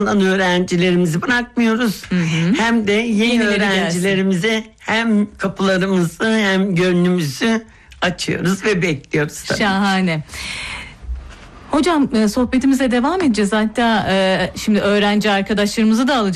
öğrencilerimizi bırakmıyoruz. Hem de yeni Yenileri öğrencilerimize hem kapılarımızı hem gönlümüzü açıyoruz ve bekliyoruz tabii. Şahane. Hocam sohbetimize devam edeceğiz. Hatta şimdi öğrenci arkadaşlarımızı da alacağız.